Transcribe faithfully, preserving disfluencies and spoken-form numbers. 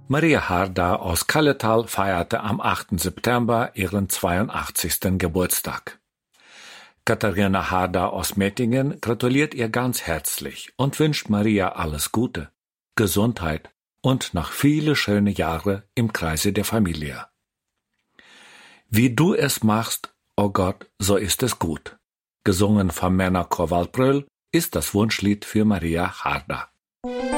Maria Harda aus Kalletal feierte am achten September ihren zweiundachtzigsten Geburtstag. Katharina Harda aus Mettingen gratuliert ihr ganz herzlich und wünscht Maria alles Gute, Gesundheit und noch viele schöne Jahre im Kreise der Familie. Wie du es machst, o Gott, so ist es gut. Gesungen vom Männerchor Waldbröl ist das Wunschlied für Maria Harda.